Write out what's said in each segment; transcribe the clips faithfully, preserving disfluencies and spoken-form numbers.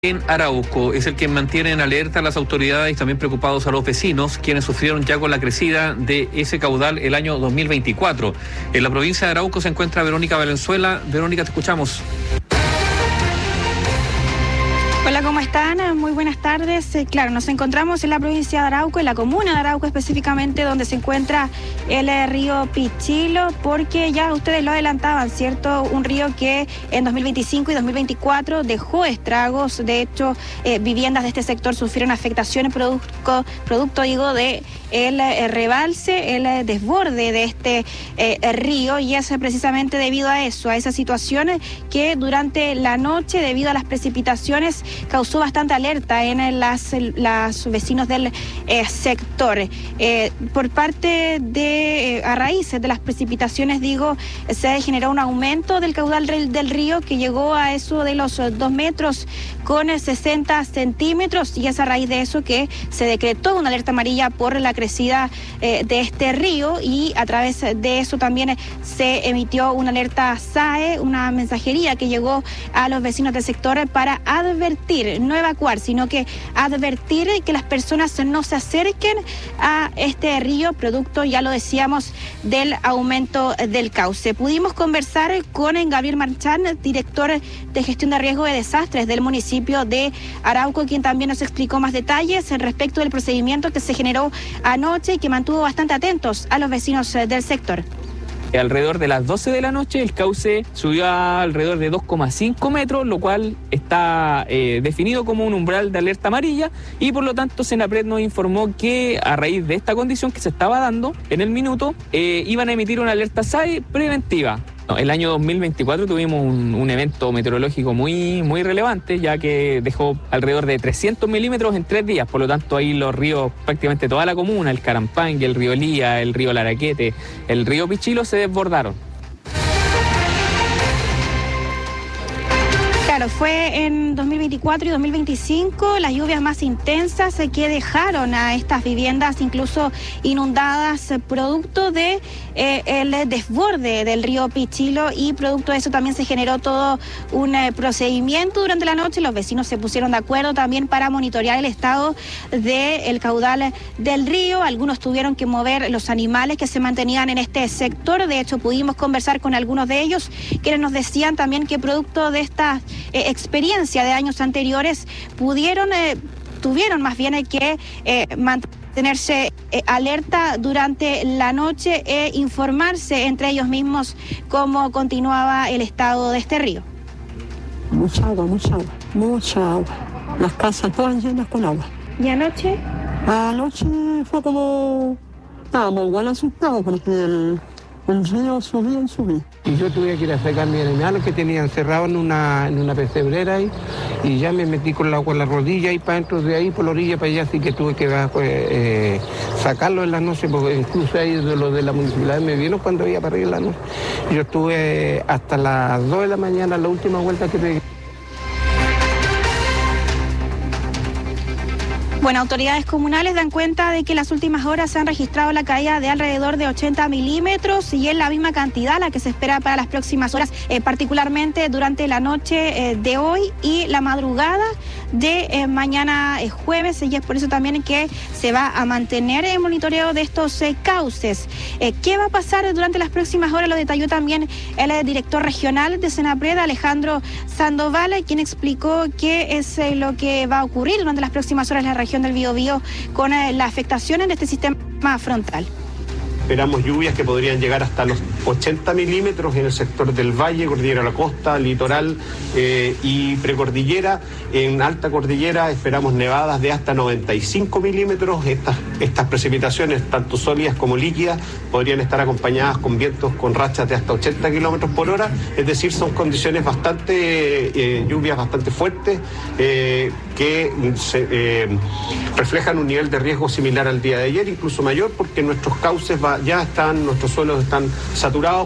En Arauco es el que mantiene en alerta a las autoridades y también preocupados a los vecinos, quienes sufrieron ya con la crecida de ese caudal el año dos mil veinticuatro. En la provincia de Arauco se encuentra Verónica Valenzuela. Verónica, te escuchamos. Hola, ¿cómo están? Muy buenas tardes. Eh, claro, nos encontramos en la provincia de Arauco, en la comuna de Arauco específicamente, donde se encuentra el eh, río Pichilo, porque ya ustedes lo adelantaban, ¿cierto? Un río que en dos mil veinticinco y dos mil veinticuatro dejó estragos. De hecho, eh, viviendas de este sector sufrieron afectaciones producto, producto digo, de el eh, rebalse, el eh, desborde de este eh, río, y es precisamente debido a eso, a esas situaciones que durante la noche, debido a las precipitaciones, causó bastante alerta en las, las vecinos del eh, sector. Eh, por parte de, eh, a raíz de las precipitaciones, digo, se generó un aumento del caudal del, del río que llegó a eso de los dos metros con sesenta centímetros, y es a raíz de eso que se decretó una alerta amarilla por la crecida eh, de este río, y a través de eso también se emitió una alerta S A E, una mensajería que llegó a los vecinos del sector para advertir, no evacuar, sino que advertir que las personas no se acerquen a este río, producto, ya lo decíamos, del aumento del cauce. Pudimos conversar con Gabriel Marchán, director de gestión de riesgo de desastres del municipio de Arauco, quien también nos explicó más detalles respecto del procedimiento que se generó anoche y que mantuvo bastante atentos a los vecinos del sector. Alrededor de las doce de la noche el cauce subió a alrededor de dos coma cinco metros, lo cual está eh, definido como un umbral de alerta amarilla, y por lo tanto Senapred nos informó que a raíz de esta condición que se estaba dando en el minuto, eh, iban a emitir una alerta S A E preventiva. El año dos mil veinticuatro tuvimos un, un evento meteorológico muy, muy relevante, ya que dejó alrededor de trescientos milímetros en tres días. Por lo tanto, ahí los ríos, prácticamente toda la comuna, el Carampangue, el río Lía, el río Laraquete, el río Pichilo, se desbordaron. Claro, fue en dos mil veinticuatro y dos mil veinticinco las lluvias más intensas que dejaron a estas viviendas incluso inundadas, producto de eh, el desborde del río Pichilo, y producto de eso también se generó todo un eh, procedimiento durante la noche. Los vecinos se pusieron de acuerdo también para monitorear el estado del caudal del río. Algunos tuvieron que mover los animales que se mantenían en este sector. De hecho, pudimos conversar con algunos de ellos, quienes nos decían también que producto de esta Eh, experiencia de años anteriores pudieron, eh, tuvieron más bien que eh, mantenerse eh, alerta durante la noche e informarse entre ellos mismos cómo continuaba el estado de este río. Mucha agua, mucha agua, mucha agua. Las casas todas llenas con agua. ¿Y anoche? Anoche fue como... Estábamos igual asustados porque el... El río subía y subía. Y yo tuve que ir a sacar a mi hermano que tenía encerrado en una, en una pesebrera ahí, y ya me metí con el agua en la rodilla y para dentro de ahí, por la orilla para allá, así que tuve que pues, eh, sacarlo en la noche, porque incluso ahí de los de la municipalidad me vieron cuando iba para arriba en la noche. Yo estuve hasta las dos de la mañana, la última vuelta que pegué. Bueno, autoridades comunales dan cuenta de que en las últimas horas se han registrado la caída de alrededor de ochenta milímetros, y es la misma cantidad la que se espera para las próximas horas, eh, particularmente durante la noche eh, de hoy y la madrugada de eh, mañana eh, jueves, y es por eso también que se va a mantener el monitoreo de estos eh, cauces. Eh, ¿Qué va a pasar durante las próximas horas? Lo detalló también el eh, director regional de Senapred, Alejandro Sandoval, quien explicó qué es eh, lo que va a ocurrir durante las próximas horas en la región del Biobío con eh, la afectación de este sistema frontal. Esperamos lluvias que podrían llegar hasta los ochenta milímetros en el sector del Valle, Cordillera de la Costa, Litoral eh, y Precordillera. En alta cordillera esperamos nevadas de hasta noventa y cinco milímetros. Estas, estas precipitaciones, tanto sólidas como líquidas, podrían estar acompañadas con vientos con rachas de hasta ochenta kilómetros por hora. Es decir, son condiciones bastante, eh, lluvias bastante fuertes eh, que se, eh, reflejan un nivel de riesgo similar al día de ayer, incluso mayor, porque nuestros cauces va, ya están, nuestros suelos están saturados.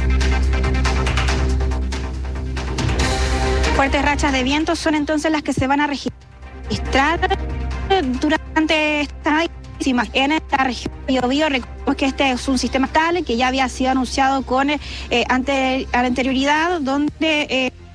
Fuertes rachas de viento son entonces las que se van a registrar durante esta en esta región de Biobío. Recordemos que este es un sistema tal que ya había sido anunciado con eh, ante, anterioridad, donde eh,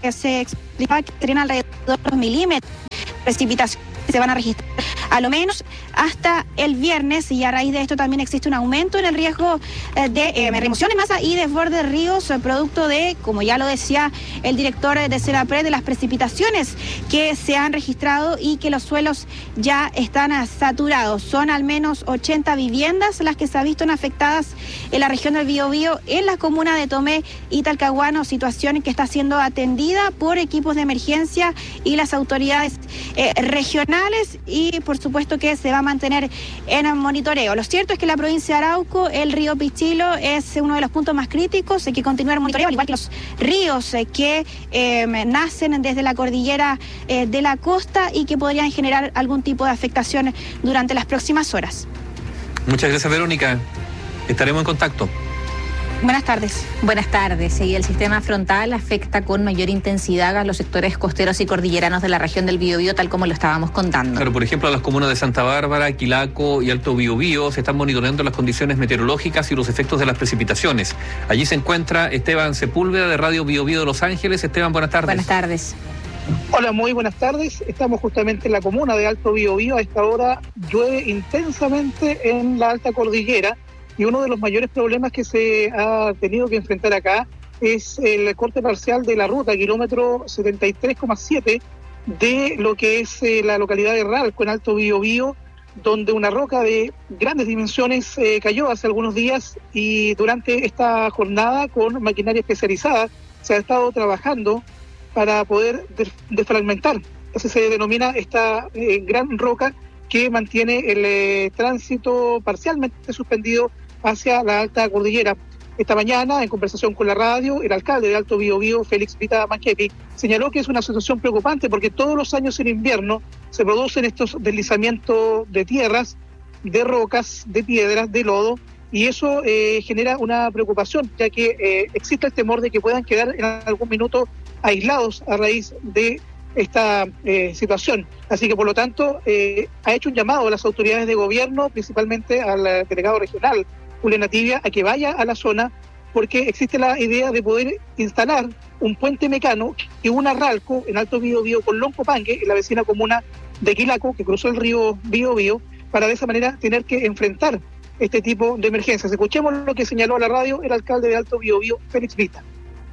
se explicaba que serían alrededor de dos milímetros de precipitación que se van a registrar a lo menos hasta el viernes, y a raíz de esto también existe un aumento en el riesgo eh, de eh, remoción de masa y desborde de ríos, eh, producto de, como ya lo decía el director de Senapred, de las precipitaciones que se han registrado y que los suelos ya están uh, saturados. Son al menos ochenta viviendas las que se han visto afectadas en la región del Biobío, en la comuna de Tomé y Talcahuano, situación que está siendo atendida por equipos de emergencia y las autoridades eh, regionales, y por supuesto que se va a mantener en monitoreo. Lo cierto es que la provincia de Arauco, el río Pichilo es uno de los puntos más críticos, hay que continuar el monitoreo, al igual que los ríos eh, que eh, nacen desde la cordillera eh, de la costa y que podrían generar algún tipo de afectación durante las próximas horas. Muchas gracias, Verónica. Estaremos en contacto. Buenas tardes. Buenas tardes. Y el sistema frontal afecta con mayor intensidad a los sectores costeros y cordilleranos de la región del Biobío, tal como lo estábamos contando. Claro, por ejemplo, a las comunas de Santa Bárbara, Quilaco y Alto Biobío se están monitoreando las condiciones meteorológicas y los efectos de las precipitaciones. Allí se encuentra Esteban Sepúlveda de Radio Biobío de Los Ángeles. Esteban, buenas tardes. Buenas tardes. Hola, muy buenas tardes. Estamos justamente en la comuna de Alto Biobío. A esta hora llueve intensamente en la alta cordillera. Y uno de los mayores problemas que se ha tenido que enfrentar acá es el corte parcial de la ruta, kilómetro setenta y tres coma siete, de lo que es eh, la localidad de Ralco, en Alto Biobío, donde una roca de grandes dimensiones eh, cayó hace algunos días, y durante esta jornada, con maquinaria especializada, se ha estado trabajando para poder desfragmentar. Así se denomina esta eh, gran roca que mantiene el eh, tránsito parcialmente suspendido hacia la alta cordillera. Esta mañana, en conversación con la radio, el alcalde de Alto Biobío, Félix Vita Manquepi, señaló que es una situación preocupante porque todos los años en invierno se producen estos deslizamientos de tierras, de rocas, de piedras, de lodo, y eso eh, genera una preocupación, ya que eh, existe el temor de que puedan quedar en algún minuto aislados a raíz de esta eh, situación. Así que, por lo tanto, eh, ha hecho un llamado a las autoridades de gobierno, principalmente al delegado regional, Julián Ativia, a que vaya a la zona, porque existe la idea de poder instalar un puente mecano que una Ralco en Alto Biobío con Loncopangue, en la vecina comuna de Quilaco, que cruzó el río Biobío, para de esa manera tener que enfrentar este tipo de emergencias. Escuchemos lo que señaló a la radio el alcalde de Alto Biobío, Félix Vita.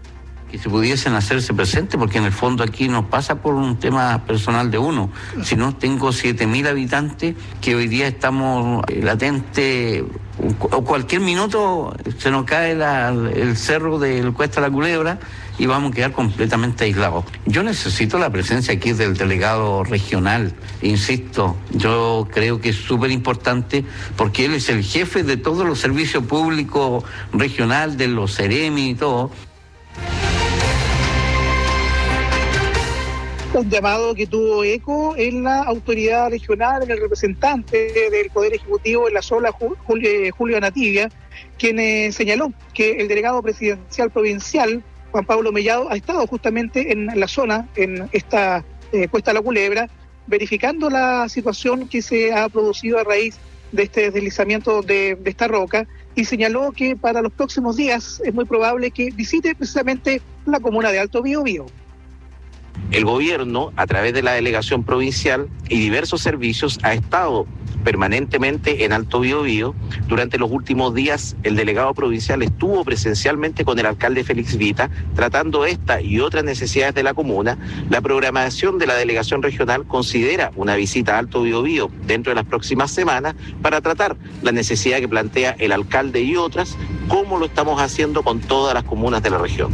Que se pudiesen hacerse presentes, porque en el fondo aquí no pasa por un tema personal de uno, sino tengo siete mil habitantes que hoy día estamos eh, latentes, o cualquier minuto se nos cae la, el cerro del Cuesta La Culebra y vamos a quedar completamente aislados. Yo necesito la presencia aquí del delegado regional, insisto, yo creo que es súper importante porque él es el jefe de todos los servicios públicos regional, de los Ceremi y todo. Un llamado que tuvo eco en la autoridad regional, en el representante del Poder Ejecutivo en la zona, Julio, Julio Nativia, quien eh, señaló que el delegado presidencial provincial, Juan Pablo Mellado, ha estado justamente en la zona, en esta eh, Cuesta La Culebra, verificando la situación que se ha producido a raíz de este deslizamiento de, de esta roca, y señaló que para los próximos días es muy probable que visite precisamente la comuna de Alto Biobío. El gobierno, a través de la delegación provincial y diversos servicios, ha estado permanentemente en Alto Biobío. Durante los últimos días, el delegado provincial estuvo presencialmente con el alcalde Félix Vita, tratando esta y otras necesidades de la comuna. La programación de la delegación regional considera una visita a Alto Biobío dentro de las próximas semanas para tratar la necesidad que plantea el alcalde y otras, como lo estamos haciendo con todas las comunas de la región.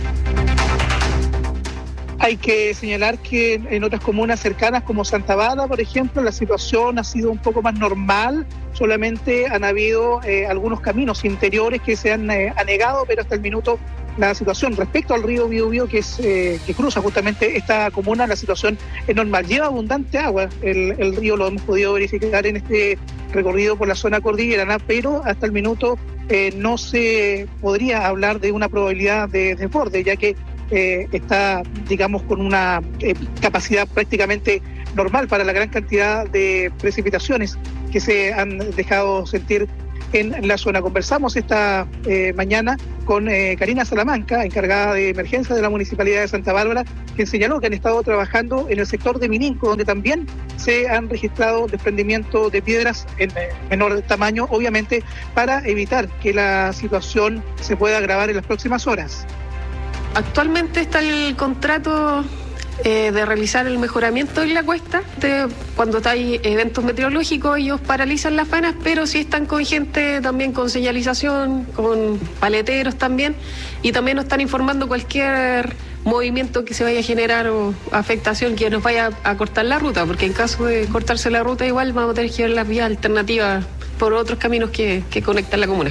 Hay que señalar que en otras comunas cercanas como Santa Bárbara, por ejemplo, la situación ha sido un poco más normal. Solamente han habido eh, algunos caminos interiores que se han eh, anegado, pero hasta el minuto la situación respecto al río Biobío, que es eh, que cruza justamente esta comuna, la situación es normal. Lleva abundante agua el, el río, lo hemos podido verificar en este recorrido por la zona cordillerana, pero hasta el minuto eh, no se podría hablar de una probabilidad de desborde, ya que Eh, está, digamos, con una eh, capacidad prácticamente normal para la gran cantidad de precipitaciones que se han dejado sentir en la zona. Conversamos esta eh, mañana con eh, Karina Salamanca, encargada de emergencia de la Municipalidad de Santa Bárbara, que señaló que han estado trabajando en el sector de Mininco, donde también se han registrado desprendimiento de piedras en eh, menor tamaño, obviamente para evitar que la situación se pueda agravar en las próximas horas. Actualmente está el contrato eh, de realizar el mejoramiento en la cuesta. De, cuando hay eventos meteorológicos, ellos paralizan las faenas, pero sí están con gente también con señalización, con paleteros también, y también nos están informando cualquier movimiento que se vaya a generar o afectación que nos vaya a cortar la ruta, porque en caso de cortarse la ruta igual vamos a tener que ver las vías alternativas por otros caminos que, que conectan la comuna.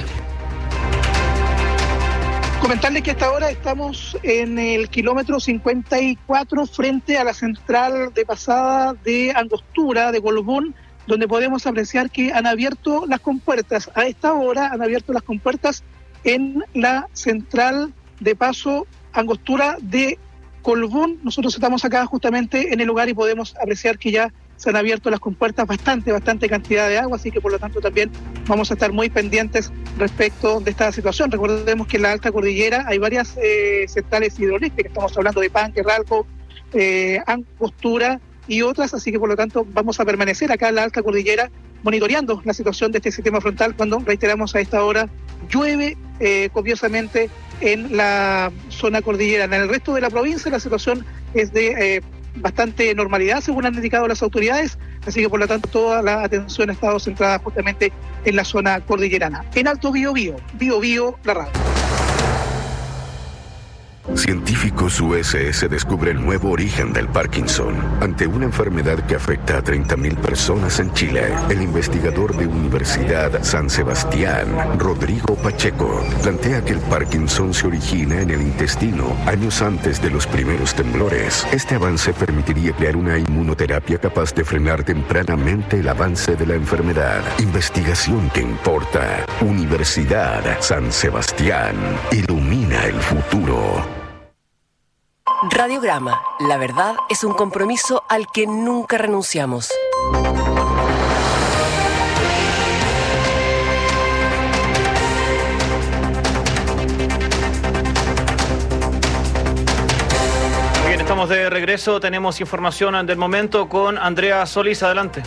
Comentarles que hasta ahora estamos en el kilómetro cincuenta y cuatro frente a la central de pasada de Angostura, de Colbún, donde podemos apreciar que han abierto las compuertas. A esta hora han abierto las compuertas en la central de paso Angostura de Colbún. Nosotros estamos acá justamente en el lugar y podemos apreciar que ya se han abierto las compuertas, bastante, bastante cantidad de agua, así que por lo tanto también vamos a estar muy pendientes respecto de esta situación. Recordemos que en la alta cordillera hay varias eh, centrales hidroeléctricas, estamos hablando de Panque, Ralco, eh, Angostura y otras, así que por lo tanto vamos a permanecer acá en la alta cordillera monitoreando la situación de este sistema frontal cuando, reiteramos, a esta hora llueve eh, copiosamente en la zona cordillera. En el resto de la provincia la situación es de eh, bastante normalidad, según han indicado las autoridades, así que por lo tanto toda la atención ha estado centrada justamente en la zona cordillerana. En Alto Biobío, Biobío, la radio. Científicos U S S descubre el nuevo origen del Parkinson. Ante una enfermedad que afecta a treinta mil personas en Chile, el investigador de Universidad San Sebastián, Rodrigo Pacheco, plantea que el Parkinson se origina en el intestino años antes de los primeros temblores. Este avance permitiría crear una inmunoterapia capaz de frenar tempranamente el avance de la enfermedad. Investigación que importa. Universidad San Sebastián. Ilumina el futuro. Radiograma. La verdad es un compromiso al que nunca renunciamos. Bien, estamos de regreso. Tenemos información del momento con Andrea Solís. Adelante.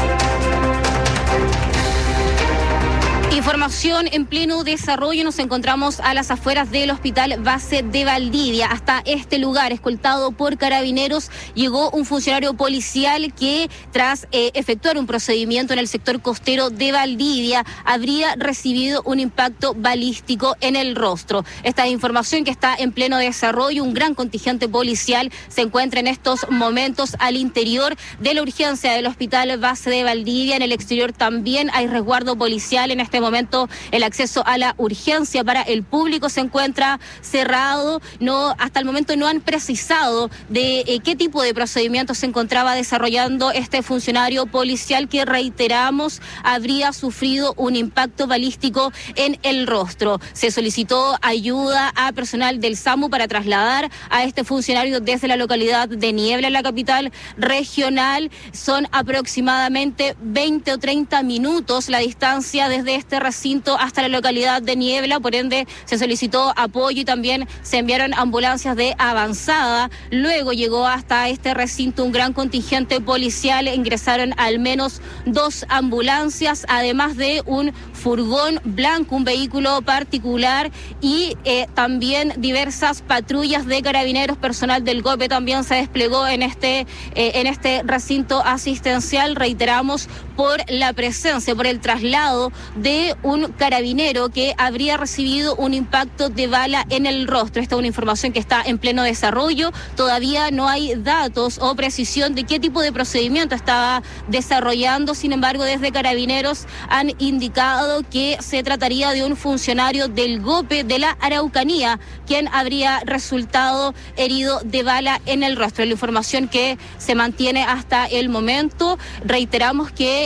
Información en pleno desarrollo. Nos encontramos a las afueras del Hospital Base de Valdivia. Hasta este lugar, escoltado por carabineros, llegó un funcionario policial que, tras eh, efectuar un procedimiento en el sector costero de Valdivia, habría recibido un impacto balístico en el rostro. Esta información que está en pleno desarrollo. Un gran contingente policial se encuentra en estos momentos al interior de la urgencia del Hospital Base de Valdivia. En el exterior también hay resguardo policial. En este momento el acceso a la urgencia para el público se encuentra cerrado. No, hasta el momento no han precisado de eh, qué tipo de procedimiento se encontraba desarrollando este funcionario policial que, reiteramos, habría sufrido un impacto balístico en el rostro. Se solicitó ayuda a personal del SAMU para trasladar a este funcionario desde la localidad de Niebla, en la capital regional. Son aproximadamente veinte o treinta minutos la distancia desde este recinto hasta la localidad de Niebla, por ende se solicitó apoyo y también se enviaron ambulancias de avanzada. Luego llegó hasta este recinto un gran contingente policial, ingresaron al menos dos ambulancias, además de un furgón blanco, un vehículo particular, y eh, también diversas patrullas de carabineros. Personal del GOPE también se desplegó en este, eh, en este recinto asistencial, reiteramos, por la presencia, por el traslado de un carabinero que habría recibido un impacto de bala en el rostro. Esta es una información que está en pleno desarrollo. Todavía no hay datos o precisión de qué tipo de procedimiento estaba desarrollando. Sin embargo, desde carabineros han indicado que se trataría de un funcionario del GOPE de la Araucanía quien habría resultado herido de bala en el rostro. La información que se mantiene hasta el momento. Reiteramos que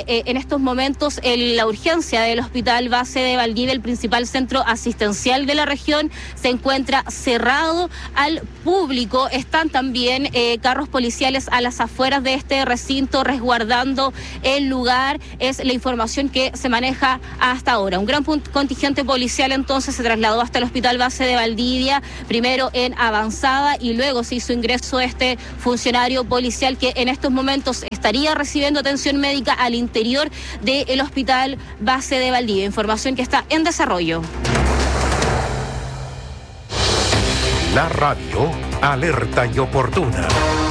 que eh, en estos momentos el, la urgencia del Hospital Base de Valdivia, el principal centro asistencial de la región, se encuentra cerrado al público. Están también eh, carros policiales a las afueras de este recinto resguardando el lugar. Es la información que se maneja hasta ahora. Un gran contingente policial entonces se trasladó hasta el Hospital Base de Valdivia, primero en avanzada y luego se hizo ingreso este funcionario policial que en estos momentos estaría recibiendo atención médica al interior del Hospital Base de Valdivia. Información que está en desarrollo. La radio alerta y oportuna.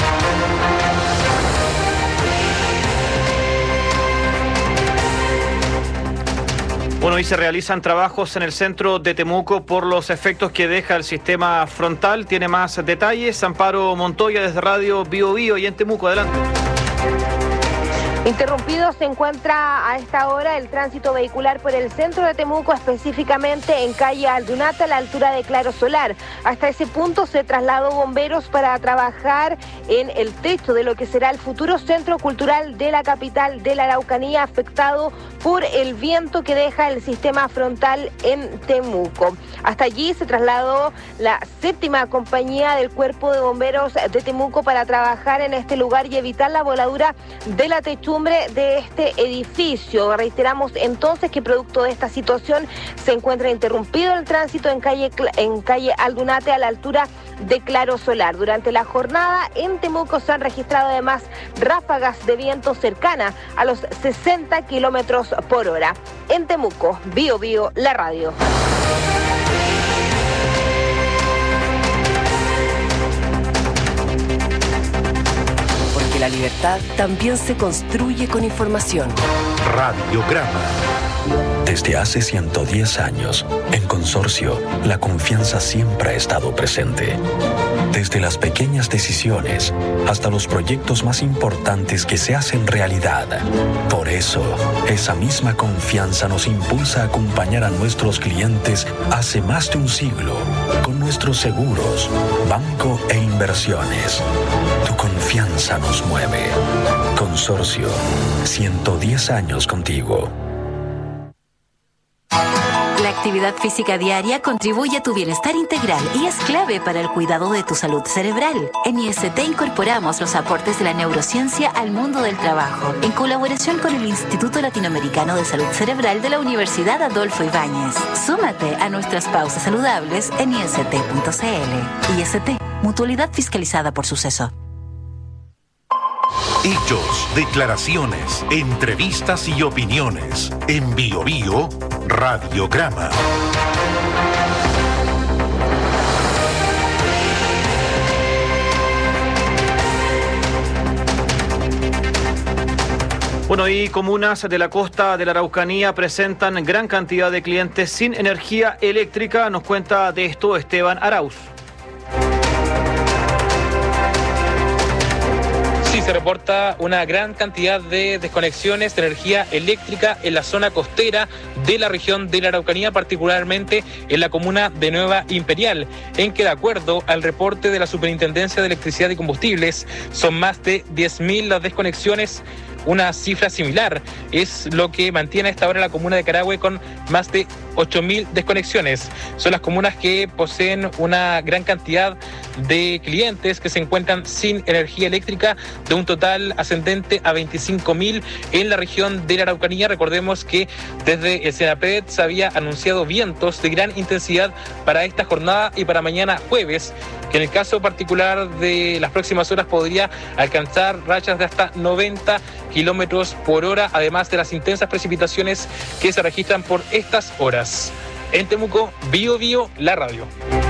Bueno, hoy se realizan trabajos en el centro de Temuco por los efectos que deja el sistema frontal. Tiene más detalles Amparo Montoya desde Radio Bio Bio y en Temuco. Adelante. Interrumpido se encuentra a esta hora el tránsito vehicular por el centro de Temuco, específicamente en calle Aldunate, a la altura de Claro Solar. Hasta ese punto se trasladó bomberos para trabajar en el techo de lo que será el futuro centro cultural de la capital de la Araucanía, afectado por el viento que deja el sistema frontal en Temuco. Hasta allí se trasladó la séptima compañía del Cuerpo de Bomberos de Temuco para trabajar en este lugar y evitar la voladura de la techumbre de este edificio. Reiteramos entonces que producto de esta situación se encuentra interrumpido el tránsito en calle, en calle Aldunate a la altura de Claro Solar. Durante la jornada en Temuco se han registrado además ráfagas de viento cercana a los sesenta kilómetros por hora. En Temuco, Bio Bio, la radio. La libertad también se construye con información. Radiograma. Desde hace ciento diez años, en Consorcio, la confianza siempre ha estado presente. Desde las pequeñas decisiones hasta los proyectos más importantes que se hacen realidad. Por eso, esa misma confianza nos impulsa a acompañar a nuestros clientes hace más de un siglo con nuestros seguros, banco e inversiones. Tu confianza nos mueve. Consorcio, ciento diez años contigo. La actividad física diaria contribuye a tu bienestar integral y es clave para el cuidado de tu salud cerebral. En I S T incorporamos los aportes de la neurociencia al mundo del trabajo, en colaboración con el Instituto Latinoamericano de Salud Cerebral de la Universidad Adolfo Ibáñez. Súmate a nuestras pausas saludables en I S T punto C L. I S T, mutualidad fiscalizada por Suceso. Hechos, declaraciones, entrevistas y opiniones. En Bio Bio, Radiograma. Bueno, y comunas de la costa de la Araucanía presentan gran cantidad de clientes sin energía eléctrica. Nos cuenta de esto Esteban Arauz. Sí, se reporta una gran cantidad de desconexiones de energía eléctrica en la zona costera de la región de la Araucanía, particularmente en la comuna de Nueva Imperial, en que de acuerdo al reporte de la Superintendencia de Electricidad y Combustibles, son más de diez mil las desconexiones. Una cifra similar es lo que mantiene a esta hora la comuna de Carahue con más de ocho mil desconexiones. Son las comunas que poseen una gran cantidad de clientes que se encuentran sin energía eléctrica, de un total ascendente a veinticinco mil en la región de la Araucanía. Recordemos que desde el Senapred se había anunciado vientos de gran intensidad para esta jornada y para mañana jueves, que en el caso particular de las próximas horas podría alcanzar rachas de hasta noventa kilómetros por hora, además de las intensas precipitaciones que se registran por estas horas. En Temuco, Bio Bio, la radio.